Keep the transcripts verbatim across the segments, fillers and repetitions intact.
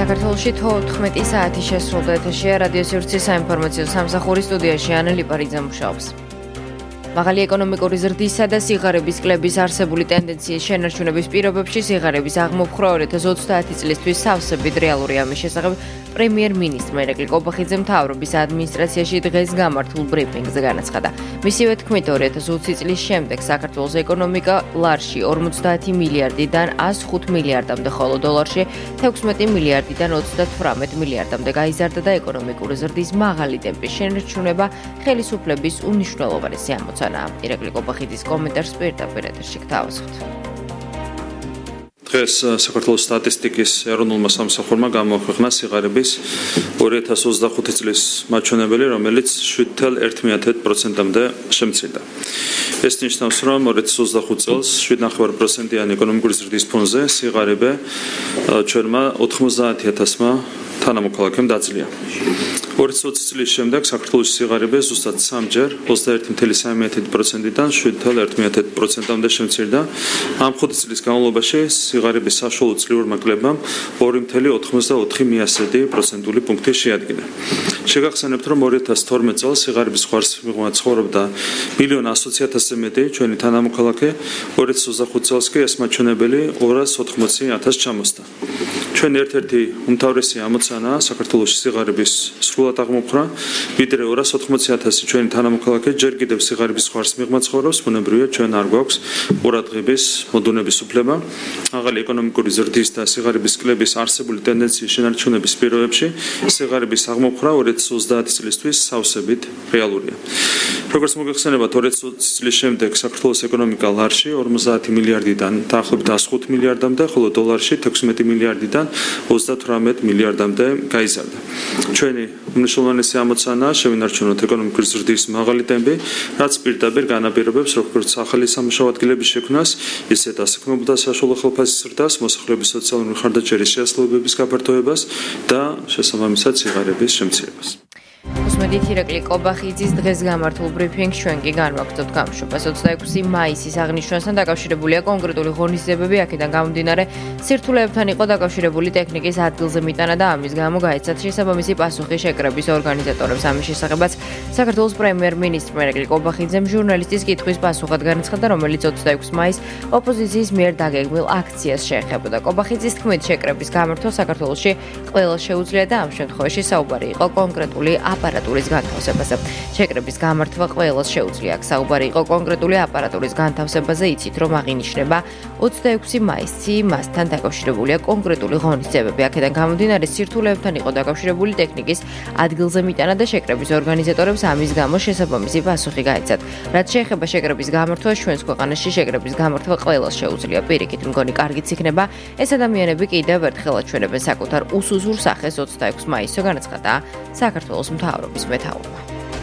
საქართველოში თოთხმეტი საათი შესრულდა ეთერშია რადიო სივრცის საინფორმაციო სამსახურის სტუდიაში ანელი პარიძე მუშაობს. მაღალი ეკონომიკური ზრდისა და სიღარიბის კლების არსებული ტენდენციის შენარჩუნების პირობებში სიღარიბის აღმოფხვრა ორი ათას ოცდაათი წლისთვის სავსებით რეალური ამის შესახებ პრემიერ-მინისტრმა ირაკლი კობახიძემ მთავრობის ადმინისტრაციაში დღეს გამართულ ბრიფინგზე განაცხადა. მისივე თქმით, ორი ათას ოცი წლის შემდეგ საქართველოს ეკონომიკა ლარში ორმოცდაათი მილიარდიდან ას ხუთ მილიარდამდე, ხოლო დოლარში თექვსმეტი მილიარდიდან ოცდათვრამეტ მილიარდამდე გაიზარდა და ეკონომიკური ზრდის მაღალი ტემპის შენარჩუნება ხელისუფლების უნიშნელოვანესი ამოცანაა. ირაკლი კობახიძის კომენტარს პირდაპირ ეთერში გთავაზობთ. დღეს საქართველოს სტატისტიკის ეროვნულმა სამსახურმა გამოაქვეყნა სიღარიბის ორი ათას ოცდახუთი წლის მაჩვენებელი, რომელიც შვიდ ათას ერთ პროცენტამდე შემცირდა. ეს ნიშნავს, რომ ორი ათას ოცდახუთი წელს შვიდ ნახევარ პროცენტიანი ეკონომიკური ზრდის ფონზე სიღარიბე ჩვენმა ოთხმოცდაათი ათასმა თანამოქალაქემ დაძლია. ორი ათას ოცი წლის შემდეგ საქართველოს სიღარიბე ზუსტად სამჯერ ოცდაერთი კoma სამი პროცენტიდან შვიდ ათას ერთ პროცენტამდე შემცირდა. ამ ხუთი წლის განმავლობაში სიღარიბის საშუალო წლიურმა კლებამ ორი კoma ოთხმოცდაოთხი პროცენტული პუნქტი შეადგინა. შეგახსენებთ, რომ ორი ათას თორმეტ წელს სიღარიბის ხარისხმა ცხოვრობდა მილიონ ასოცი ათასზე მეტი ჩვენი თანამოქალაქე, ორი ათას ოცდახუთი წელს კი ეს მაჩვენებელი ორას ოთხმოცი ათასს ჩამოსდა. ჩვენი ერთ-ერთი უმთავრესი ამოცანაა საქართველოს სიღარიბის სრულად აღმოფხვრა, ვიდრე ორას ოთხმოცი ათასი ჩვენი თანამოქალაქე ჯერ კიდევ სიღარიბის ხარისხმა ცხოვრობს, ბუნებრივია ჩვენ არ გვაქვს ყურადღების მოდუნების უფლება. მაღალი ეკონომიკური ზრდის და სიღარიბის კლების არსებული ტენდენციის შენარჩუნების პირობებში სიღარიბის აღმოფხვრა ორი ათას ოცდაათი წლისთვის სავსებით რეალურია. როგორც მოგეხსენებათ, ორი ათას ოცი წლის შემდეგ საქართველოს ეკონომიკა ლარში ორმოცდაათი მილიარდიდან დაახლოებით ას ხუთ მილიარდამდე, ხოლო დოლარში თექვსმეტი მილიარდიდან ოცდათვრამეტ მილიარდამდე გაიზარდა. ჩვენი უმნიშვნელოვანესი ამოცანაა შევინარჩუნოთ ეკონომიკური ზრდის მაღალი ტემპი, რაც პირდაპირ განაპირობებს როგორც ახალი სამუშაო ადგილების შექმნას, ისე დასაქმებულ და საშუალო ხელფასის ზრდას, მოსახლეობის სოციალური მხარდაჭერის შესაძლებლობების გაფართოებას და შესაბამისად სიღარიბის შემცირებას. უსმედით ირაკლი კობახიძის დღეს გამართულ ბრიფინგს ჩვენ კი განვაგრძობთ გამშვებას. ოცდაექვსი მაისის აღნიშვნასთან დაკავშირებულია კონკრეტული ღონისძიებები, აქედან გამომდინარე სირთულეებთან იყო დაკავშირებული ტექნიკის ადგილზე მიტანა და ამის გამო გაეცათ შესაბამისი პასუხი შეკრების ორგანიზატორებს. ამის შესახებაც საქართველოს პრემიერ-მინისტრმა ირაკლი კობახიძემ ჟურნალისტის კითხვის პასუხად განაცხადა, რომელიც ოცდაექვსი მაისს ოპოზიციის მიერ დაგეგმილ აქციას შეეხებოდა. კობახიძის თქმით, შეკრების გამართვა საქართველოში ყველას შეუძლია და ამ შემთხვევაში საუბარი იყო კონკრეტული აპარატურის განთავსებაზე. შეკრების გამართვა ყველას შეუძლია. აქ საუბარი იყო კონკრეტული აპარატურის განთავსებაზე, იცით რომ აღინიშნება ოცდაექვსი მაისი მასთან დაკავშირებულია კონკრეტული ღონისძიებები. აქედან გამომდინარე სირთულეებთან იყო დაკავშირებული ტექნიკის ადგილზე მიტანა და შეკრების ორგანიზატორებს ამის გამო შესაბამისი პასუხი გაეცათ. რაც შეეხება შეკრების გამართვას, ჩვენს ქვეყანაში შეკრების გამართვა ყველას შეუძლია. პირიქით, მგონი კარგიც იქნება, ეს ადამიანები კიდევ ერთხელ აჩვენებენ საკუთარ უსუსურ სახეს ოცდაექვსი მაისს, განაცხადა საქართველოს მთავრობის მეთაურმა.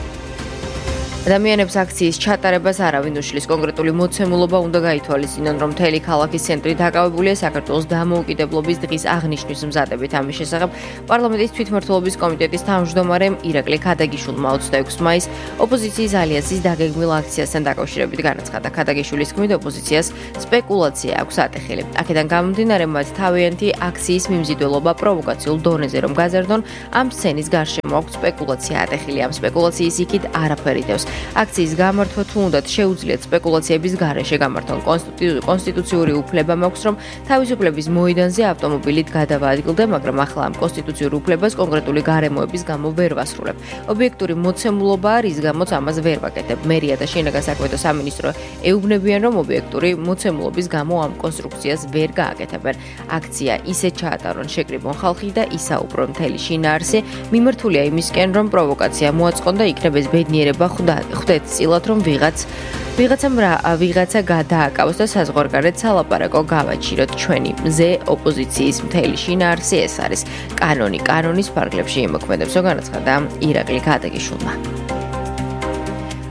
ადამიანებს აქციის ჩატარებას არავინ უშლის. კონკრეტული მოცემულობა უნდა გაითვალისწინონ, რომ მთელი ქალაქის ცენტრი დაკავებულია საქართველოს დამოუკიდებლობის დღის აღნიშვნის მზადებით. ამის შესახებ პარლამენტის თვითმმართველობის კომიტეტის თავმჯდომარემ ირაკლი ქადაგიშვილმა ოცდაექვსი მაისს ოპოზიციის ალიანსის დაგეგმილ აქციასთან დაკავშირებით განაცხადა. ქადაგიშვილის თქმით, ოპოზიციას სპეკულაცია აქვს ატეხილი. აქედან გამომდინარე, მათ თავიანთი აქციის მიმზიდველობა პროვოკაციულ დონეზე რომ გაზარდონ, ამ სცენის გარშემო აქვს სპეკულაცია ატეხილი. ამ სპეკულაციის იქით არაფერი დევს. აქციის გამართვა თუ უნდათ შეუძლიათ სპეკულაციების გარეშე გამართონ. კონსტიტუციური უფლება მაქვს, რომ თავისუფლების მოედანზე ავტომობილით გადავაადგილდე, მაგრამ ახლა ამ კონსტიტუციურ უფლებას კონკრეტული გარემოების გამო ვერ ვასრულებ. ობიექტური მოცემულობაა, რის გამოც ამას ვერ ვაკეთებ. მერია და შინაგან საქმეთა სამინისტრო ეუბნებიან, რომ ობიექტური მოცემულობის გამო ამ კონსტრუქციას ვერ გააკეთებენ. აქცია ისე ჩაატარონ შეკრიბონ ხალხი და ისაუბრონ მთელი შინაარსი. მიმართულია იმისკენ, რომ პროვოკაცია მოაწყონ და იქნებ ეს ბედნიერება ხვდეთ წილად, რომ ვიღაც ვიღაცამ რა ვიღაცა გადააკავოს და საზღვარგარეთ სალაპარაკო გავაჩიროთ. ჩვენი მზე ოპოზიციის მთელი შინაარსი ეს არის. კანონი კანონის ფარგლებში იმოქმედებს, განაცხადა ირაკლი ქადაგიშვილმა.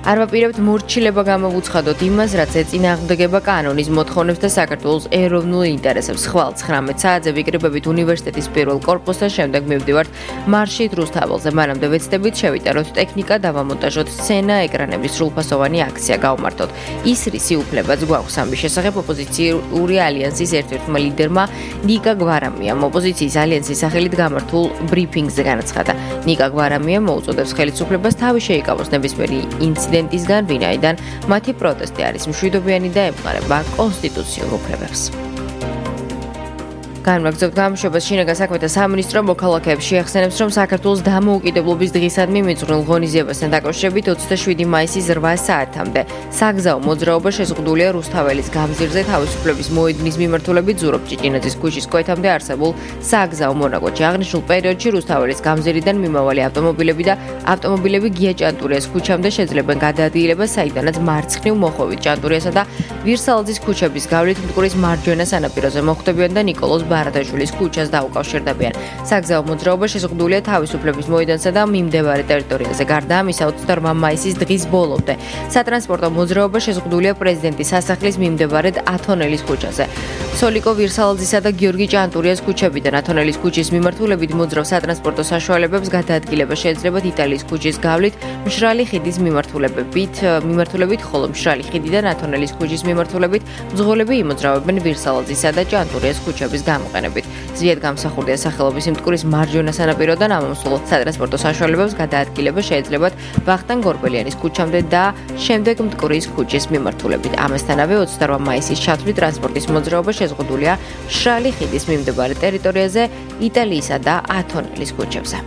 არ ვაპირებთ მორჩილება გამოვუცხადოთ იმას, რაც ეწინააღმდეგება კანონის მოთხოვნებს და საქართველოს ეროვნულ ინტერესებს. ხვალ ცხრამეტ საათზე ვიკრიბებით უნივერსიტეტის პირველ კორპუსთან, შემდეგ მივდივართ მარშით რუსთაველზე. მანამდე ვეცდებით შევიტანოთ ტექნიკა, დავამონტაჟოთ სცენა, ეკრანების სრულფასოვანი აქცია გავმართოთ. ისრისი უფლებაც გვაქვს ამის შესახებ ოპოზიციური ალიანსის ერთ-ერთმა ლიდერმა ნიკა გვარამიამ ოპოზიციის ალიანსის სახელით გამართულ ბრიფინგზე განაცხადა. ნიკა გვარამია მოუწოდებს ხელისუფლებას თავი შეიკავოს ნებისმიერი ინციდენტისგან, ვინაიდან მათი პროტესტი არის მშვიდობიანი და ემყარება კონსტიტუციურ უფლებებს. განმაგრძობთ გამშვებას შინაგან საქმეთა სამინისტრო მოქალაქეებს შეახსენებს, რომ საქართველოს დამოუკიდებლობის დღისადმი მიწვრილ ღონისძიებასთან დაკავშირებით ოცდაშვიდი მაისის რვა საათამდე საგზაო მოძრაობა შეზღუდულია რუსთაველის გამზირზე თავისუფლების მოედნის მიმართულებით ზურაბ ჭიჭინაძის ქუჩის კვეთამდე არსებულ საგზაო მონაკვეთში. აღნიშნულ პერიოდში რუსთაველის გამზირიდან მიმავალი ავტომობილები და ავტომობილები გია ჭანტურიას ქუჩამდე შეძლებენ გადაადგილებას, საიდანაც მარცხნივ მოხვევით ჭანტურიასა და ვირსალაძის ქუჩების გავლით მტკვრის მარჯვენა სანაპიროზე მოხვდებიან და ნიკოლოზ ბარათაშვილის ქუჩას დაუკავშირდებიან. საგზაო მოძრაობა შეზღუდულია თავისუფლების მოედანსა და მიმდებარე ტერიტორიაზე. გარდა ამისა, ოცდარვა მაისის დღის ბოლომდე სატრანსპორტო მოძრაობა შეზღუდულია პრეზიდენტის სასახლის მიმდებარედ ათონელის ქუჩაზე. სოლიკო ვირსალაძისა და გიორგი ჭანტურიას ქუჩებიდან ათონელის ქუჩის მიმართულებით მოძრავ სატრანსპორტო საშუალებებს გადაადგილება შეეძლებათ იტალიის ქუჩის გავლით მშრალი ხიდის მიმართულებებით, მიმართულებით, ხოლო მშრალი ხიდიდან ათონელის ქუჩის მიმართულებით მძღოლები იმოძრავებენ ვირსალაძისა და ჭანტურიას ქუჩების გამოყენებით. ზვიად გამსახურდია სახელობის მტკვრის მარჯვენა სანაპიროდან ამომსულ სატრანსპორტო საშუალებებს გადაადგილება შეეძლებათ ვახტანგ გორბელიანის ქუჩამდე და შემდეგ მტკვრის ქუჩის მიმართულებით. ამასთანავე ოცდარვა მაისის ჩათვლით ტრანსპორტის მოძრაობა შეზღუდულია მშრალი ხიდის მიმდებარე ტერიტორიაზე იტალიისა და ათონელის ქუჩებზე.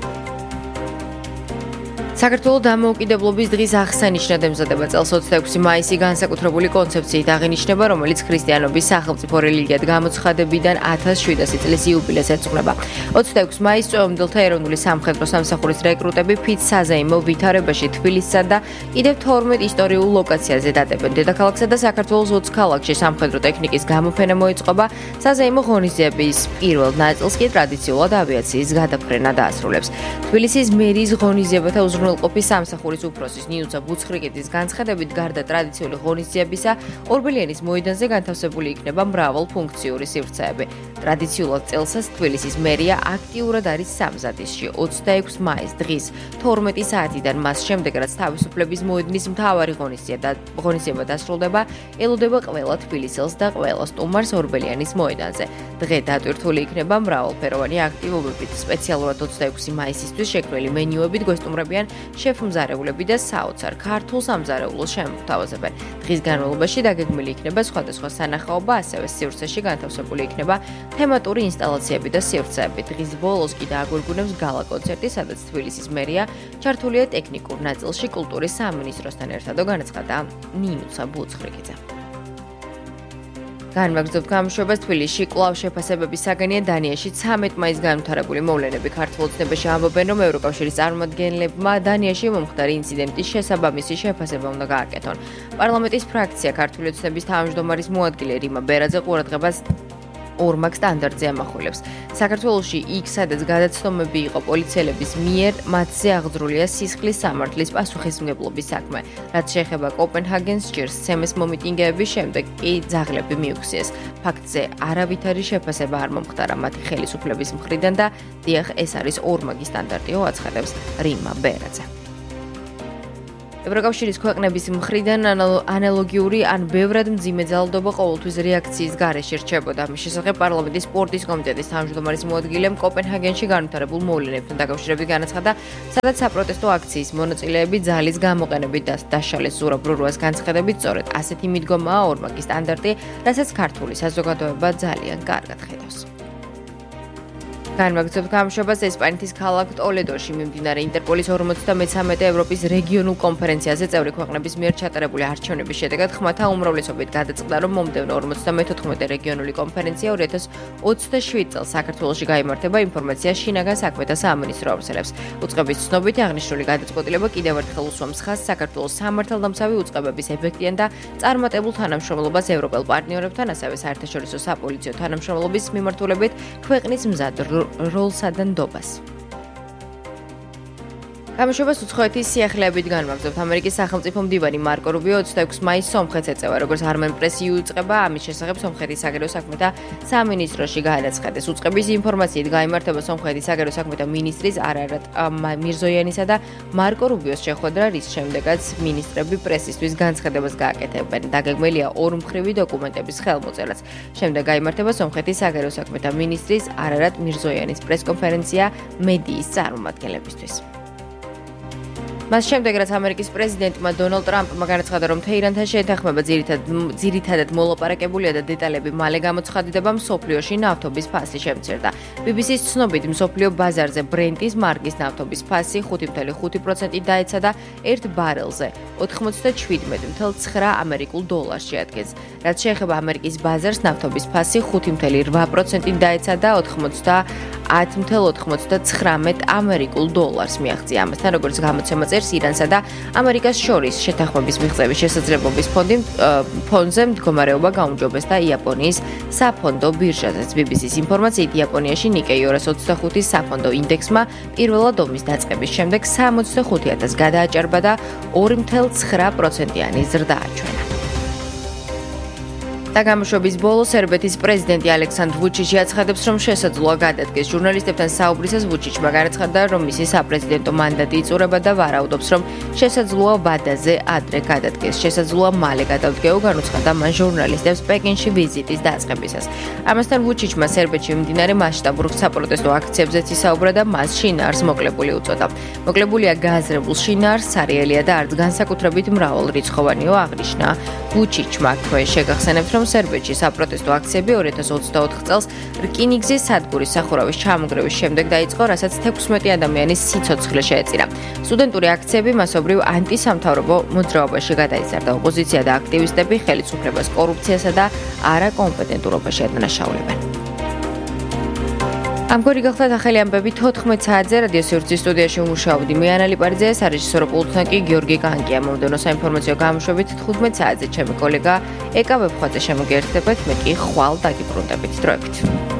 საქართველოს დამოუკიდებლობის დღის აღსანიშნად ემზადება წელს ოცდაექვსი მაისი განსაკუთრებული კონცეფციით აღინიშნება, რომელიც ქრისტიანობის სახელმწიფო რელიგიად გამოცხადებიდან ათას შვიდასი წლის იუბილეს ეძღვნება. ოცდაექვსი მაისს წვეომდელთა ეროვნული სამხედრო სამსახურის რეკრუტები ფიც საზეიმო ვითარებაში თბილისსა და კიდევ თორმეტ ისტორიულ ლოკაციაზე დადებენ. დედაქალაქსა და საქართველოს ოცი ქალაქში სამხედრო ტექნიკის გამოფენა მოეწყობა. საზეიმო ღონისძიების პირველ ნაწილს კი ტრადიციულად ავიაციის გადაფრენა დაასრულებს. თბილისის მერიის ღონისძიებათა უზრუნველყოფის სამსახურის უფროსის ნიუცა ბუცხრიკიძის განცხადებით, გარდა ტრადიციული ღონისძიებისა, ორბელიანის მოედანზე განთავსებული იქნება მრავალფუნქციური სივრცეები. ტრადიციულად წელსაც თბილისის მერია აქტიურად არის სამზადისში. ოცდაექვსი მაისს დღის თორმეტი საათიდან მას შემდეგ, რაც თავისუფლების მოედნის მთავარი ღონისძიება დასრულდება, ელოდება ყველა თბილისელს და ყველა სტუმარს ორბელიანის მოედანზე. დღე დატვირთული იქნება მრავალფეროვანი აქტივობებით. სპეციალურად ოცდაექვსი მაისისთვის შექმნილი მენიუებით გვესტუმრებიან შეფმზარეულები და საოცარ ქართულ სამზარეულოს შემოთავაზებენ. დღის განმავლობაში დაგეგმილი იქნება სხვადასხვა სანახაობა, ასევე სივრცეში განთავსებული იქნება თემატური ინსტალაციები და სივრცეები. დღის ბოლოს კი დააგვირგვინებს გალა კონცერტი, სადაც თბილისის მერია ჩართულია ტექნიკურ ნაწილში კულტურის სამინისტროსთან ერთად, განაცხადა ნინუცა ბუცხრიკიძე. განმაგრძობთ გამშვებას თბილისში კვლავ შეფასებების საგანია. დანიაში ცამეტ მაისს განვითარებული მოვლენები ქართულ ოცნებაში ამბობენ, რომ ევროკავშირის წარმომადგენლებმა დანიაში მომხდარი ინციდენტის შესაბამისი შეფასება უნდა გააკეთონ. პარლამენტის ფრაქცია ქართული ოცნების თავმჯდომარის მოადგილე რიმა ბერაძე ყურადღებას ორმაგ სტანდარტზე ამახვილებს. საქართველოში იქ, სადაც გადაცდომები იყო პოლიციელების მიერ, მათზე აღძრულია სისხლის სამართლის პასუხისმგებლობის საქმე. რაც შეეხება კოპენჰაგენს, ჭირს ცემეს მომიტინგეების შემდეგ კი ძაღლები მიუხსიეს. ფაქტზე არავითარი შეფასება არ მომხდარა მათი ხელისუფლების მხრიდან და დიახ, ეს არის ორმაგი სტანდარტიო, აცხადებს რიმა ბერაძე. ევროკავშირის ქვეყნების მხრიდან ანალოგიური ან ბევრად მძიმე ძალადობა ყოველთვის რეაქციის გარეშე რჩებოდა. მის შესახებ პარლამენტის სპორტის კომიტეტის თავმჯდომარის მოადგილემ კოპენჰაგენში განვითარებულ მოვლენებთან დაკავშირებით განაცხადა, სადაც საპროტესტო აქციის მონაწილეები ძალის გამოყენებით დაშალეს. ზურაბ ბრურუას განცხადებით, სწორედ ასეთი მიდგომაა ორმაგი სტანდარტი, რასაც ქართული საზოგადოება ძალიან კარგად ხედავს. განმაგრძობთ გამშვებას ესპანეთის ქალაქ ტოლედოში მიმდინარე ინტერპოლის ორმოცდამეცამეტე ევროპის რეგიონულ კონფერენციაზე წევრი ქვეყნების მიერ ჩატარებული არჩევნების შედეგად ხმათა უმრავლესობით გადაწყდა, რომ მომდევნო ორმოცდამეთოთხმეტე რეგიონული კონფერენცია ორი ათას ოცდაშვიდ წელს საქართველოში გაიმართება, ინფორმაცია შინაგან საქმეთა სამინისტრო აუცილებს. უწყების ცნობით აღნიშნული გადაწყვეტილება კიდევ ერთხელ უსვამს ხაზს საქართველოს სამართალდამცავი უწყებების ეფექტიან და წარმატებულ თანამშრომლობას ევროპელ პარტნიორებთან, ასევე საერთაშორისო საპოლიციო თანამშრომლობის მიმართულებით ქვეყნის მზად როლსა და ნდობას. გამოშვებას უცხოეთის სიახლეებით განმაგზავნებთ. ამერიკის სახელმწიფო მდივანი მარკო რუბიო ოცდაექვსი მაისს სომხეთს ეწევა, როგორც არმენპრესი იუწყება, ამის შესახებ სომხეთის საგარეო საქმეთა სამინისტროში გადაცხადეს. უწყების ინფორმაციით გაიმართება სომხეთის საგარეო საქმეთა მინისტრის არარატ მირზოიანისა და მარკო რუბიოს შეხვედრა, რის შემდეგაც მინისტრები პრესისთვის განცხადებას გააკეთებენ. დაგეგმილია ორმხრივი დოკუმენტების ხელმოწერაც. შემდეგ გაიმართება სომხეთის საგარეო საქმეთა მინისტრის არარატ მირზოიანის პრესკონფერენცია მედიის წარმომადგენლებისთვის. მას შემდეგ, რაც ამერიკის პრეზიდენტმა დონალდ ტრამპმა განაცხადა, რომ თეირანთან შეთანხმება ძირითადად მოლაპარაკებულია და დეტალები მალე გამოცხადდება, მსოფლიოში ნავთობის ფასი შემცირდა. ბი ბი სის ცნობით, მსოფლიო ბაზარზე ბრენტის მარკის ნავთობის ფასი ხუთი ფاصლე ხუთი პროცენტით დაეცა და ერთ ბარელზე ოთხმოცდაშვიდმეტი ფاصლე ცხრა ამერიკულ დოლარს შეადგენს. რაც შეეხება ამერიკის ბაზარს, ნავთობის ფასი ხუთი ფاصლე რვა პროცენტით დაეცა და ათი ფاصლე ოთხმოცდათხრამეტი ამერიკულ დოლარს მიაღწია. ამასთან, როგორც გამოცემა წერს, ირანსა და ამერიკას შორის შეთანხმების მიღწევის შესაძლებლობის ფონდი ფონზე მდგომარეობა გაუმჯობესდა იაპონიის საფონდო ბირჟაზეც. ბი ბი სის ინფორმაციით, იაპონიაში ნიკეი ორას ოცდახუთის საფონდო ინდექსმა პირველად ომის დაწყების შემდეგ სამოცდახუთი ათასს გადააჭარბა და ორი ფاصლე ცხრა პროცენტიანი ზრდა აჩვენა. და გამოშვების ბოლოს სერბეთის პრეზიდენტი ალექსანდრ ვუჩიჩი აცხადებს, რომ შესაძლოა გადადგეს. ჟურნალისტებთან საუბრისას ვუჩიჩმა განაცხადა, რომ მისი საპრეზიდენტო მანდატი იწურება და ვარაუდობს, რომ შესაძლოა ვადაზე ადრე გადადგეს. შესაძლოა მალე გადავდგეო, განუცხადა მან ჟურნალისტებს პეკინში ვიზიტის დაწყებისას. ამასთან ვუჩიჩმა სერბეთში მიმდინარე მასშტაბურ საპროტესტო აქციებზეც ისაუბრა და მას შინაარს მოკლებული უწოდა. მოკლებულია გააზრებულ შინაარს, სარიელია და არც განსაკუთრებით მრავალრიცხოვანიო აღნიშნა ვუჩიჩმა. თქვენ შეგახსენებთ, რომ სერბეთში საპროტესტო აქციები ორი ათას ოცდაოთხ წელს რკინიგზის სადგურის სახურავის ჩამონგრევის შემდეგ დაიწყო, რასაც თექვსმეტი ადამიანის სიცოცხლე შეეწირა. სტუდენტური აქციები მასობრივ ანტისამთავრობო მოძრაობაში გადაიზარდა. ოპოზიცია და აქტივისტები ხელისუფლებას კორუფციასა და არაკომპეტენტურობაში ადანაშაულებენ. ამგვარი გახლავთ ახალი ამბები თოთხმეტ საათზე რადიო სივრცის სტუდიაში ვმუშაობდი მე ანა ლიპარიძე, სარეჟისორო პულტთან კი გიორგი კანკია. მომდევნო საინფორმაციო გამოშვებით თხუთმეტ საათზე ჩემი კოლეგა ეკა ვებხვაძე შემოგიერთებათ, მე კი ხვალ დაგიბრუნდებით. დროებით.